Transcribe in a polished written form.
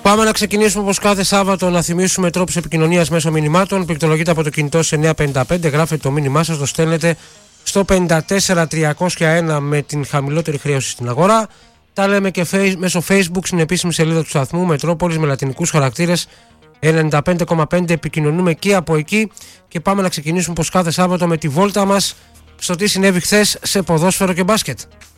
Πάμε να ξεκινήσουμε όπως κάθε Σάββατο να θυμίσουμε τρόπους επικοινωνίας μέσω μηνυμάτων. Πληκτρολογείτε από το κινητό σε 955, γράφετε το μήνυμά σας, το στέλνετε στο 54301 με την χαμηλότερη χρέωση στην αγορά. Τα λέμε και μέσω Facebook στην επίσημη σελίδα του σταθμού Μετρόπολης με λατινικούς χαρακτήρες 95,5. Επικοινωνούμε και από εκεί και πάμε να ξεκινήσουμε όπως κάθε Σάββατο με τη βόλτα μας στο τι συνέβη χθες σε ποδόσφαιρο και μπάσκετ.